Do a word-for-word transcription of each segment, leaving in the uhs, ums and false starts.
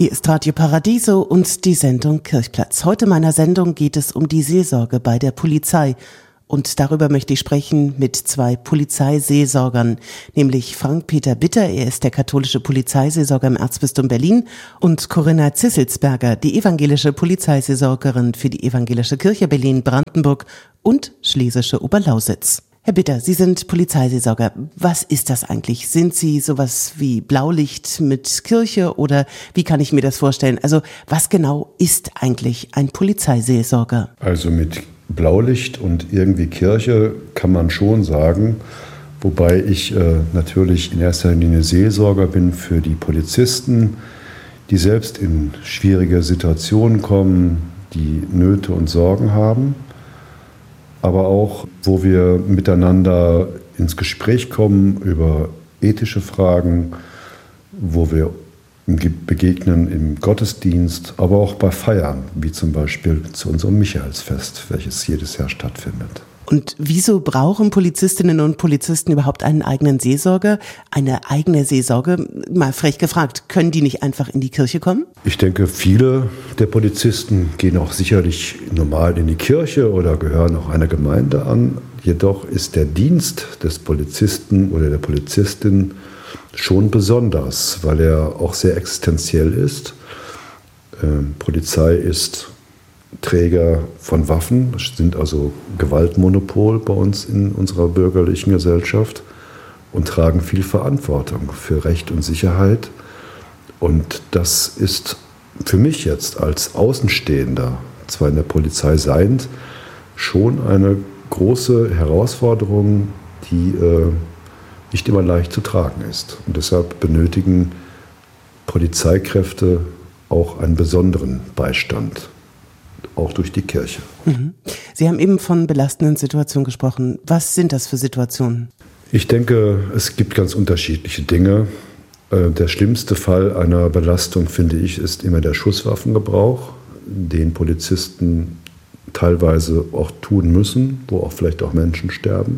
Hier ist Radio Paradiso und die Sendung Kirchplatz. Heute in meiner Sendung geht es um die Seelsorge bei der Polizei. Und darüber möchte ich sprechen mit zwei Polizeiseelsorgern, nämlich Frank-Peter Bitter, er ist der katholische Polizeiseelsorger im Erzbistum Berlin, und Corinna Zisselsberger, die evangelische Polizeiseelsorgerin für die Evangelische Kirche Berlin-Brandenburg und Schlesische Oberlausitz. Herr Bitter, Sie sind Polizeiseelsorger. Was ist das eigentlich? Sind Sie sowas wie Blaulicht mit Kirche oder wie kann ich mir das vorstellen? Also was genau ist eigentlich ein Polizeiseelsorger? Also mit Blaulicht und irgendwie Kirche kann man schon sagen, wobei ich äh, natürlich in erster Linie Seelsorger bin für die Polizisten, die selbst in schwierige Situationen kommen, die Nöte und Sorgen haben, aber auch, wo wir miteinander ins Gespräch kommen über ethische Fragen, wo wir begegnen im Gottesdienst, aber auch bei Feiern, wie zum Beispiel zu unserem Michaelsfest, welches jedes Jahr stattfindet. Und wieso brauchen Polizistinnen und Polizisten überhaupt einen eigenen Seelsorger, eine eigene Seelsorge? Mal frech gefragt, können die nicht einfach in die Kirche kommen? Ich denke, viele der Polizisten gehen auch sicherlich normal in die Kirche oder gehören auch einer Gemeinde an. Jedoch ist der Dienst des Polizisten oder der Polizistin schon besonders, weil er auch sehr existenziell ist. Ähm, Polizei ist Träger von Waffen, sind also Gewaltmonopol bei uns in unserer bürgerlichen Gesellschaft und tragen viel Verantwortung für Recht und Sicherheit. Und das ist für mich jetzt als Außenstehender, zwar in der Polizei seiend, schon eine große Herausforderung, die äh, nicht immer leicht zu tragen ist. Und deshalb benötigen Polizeikräfte auch einen besonderen Beistand, auch durch die Kirche. Mhm. Sie haben eben von belastenden Situationen gesprochen. Was sind das für Situationen? Ich denke, es gibt ganz unterschiedliche Dinge. Der schlimmste Fall einer Belastung, finde ich, ist immer der Schusswaffengebrauch, den Polizisten teilweise auch tun müssen, wo auch vielleicht auch Menschen sterben.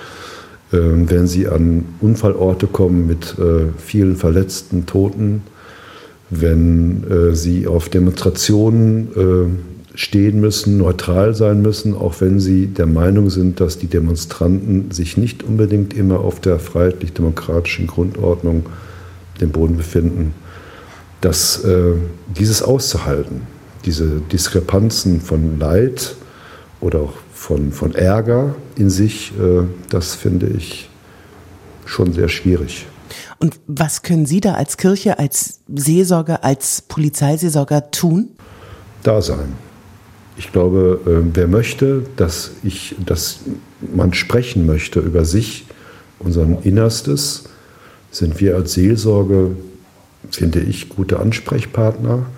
Wenn sie an Unfallorte kommen mit vielen Verletzten, Toten, wenn sie auf Demonstrationen stehen müssen, neutral sein müssen, auch wenn sie der Meinung sind, dass die Demonstranten sich nicht unbedingt immer auf der freiheitlich-demokratischen Grundordnung den Boden befinden, dass äh, dieses auszuhalten, diese Diskrepanzen von Leid oder auch von, von Ärger in sich, äh, das finde ich schon sehr schwierig. Und was können Sie da als Kirche, als Seelsorger, als Polizeiseelsorger tun? Da sein. Ich glaube, äh, wer möchte, dass, ich, dass man sprechen möchte über sich, unser Innerstes, sind wir als Seelsorge, finde ich, gute Ansprechpartner,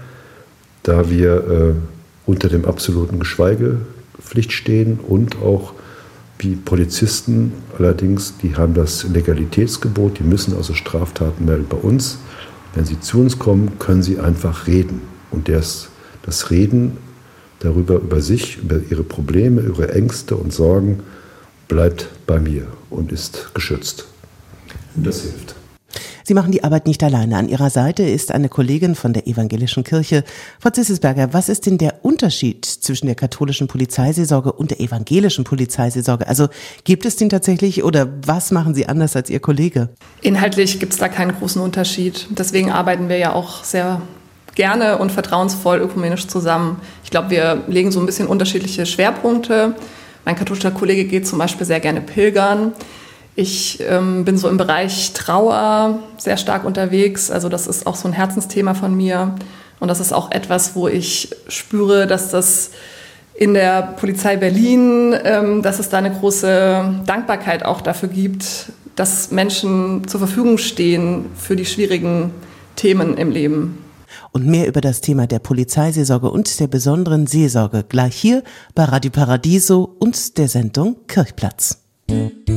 da wir äh, unter dem absoluten Geschweigepflicht stehen und auch wie Polizisten allerdings, die haben das Legalitätsgebot, die müssen also Straftaten melden bei uns. Wenn sie zu uns kommen, können sie einfach reden. Und das, das Reden darüber, über sich, über ihre Probleme, ihre Ängste und Sorgen, bleibt bei mir und ist geschützt. Und das hilft. Sie machen die Arbeit nicht alleine. An Ihrer Seite ist eine Kollegin von der Evangelischen Kirche. Frau Zisselsberger, was ist denn der Unterschied zwischen der katholischen Polizeiseelsorge und der evangelischen Polizeiseelsorge? Also gibt es den tatsächlich oder was machen Sie anders als Ihr Kollege? Inhaltlich gibt es da keinen großen Unterschied. Deswegen arbeiten wir ja auch sehr gerne und vertrauensvoll ökumenisch zusammen. Ich glaube, wir legen so ein bisschen unterschiedliche Schwerpunkte. Mein katholischer Kollege geht zum Beispiel sehr gerne pilgern. Ich ähm, bin so im Bereich Trauer sehr stark unterwegs. Also das ist auch so ein Herzensthema von mir. Und das ist auch etwas, wo ich spüre, dass das in der Polizei Berlin, ähm, dass es da eine große Dankbarkeit auch dafür gibt, dass Menschen zur Verfügung stehen für die schwierigen Themen im Leben. Und mehr über das Thema der Polizeiseelsorge und der besonderen Seelsorge gleich hier bei Radio Paradiso und der Sendung Kirchplatz.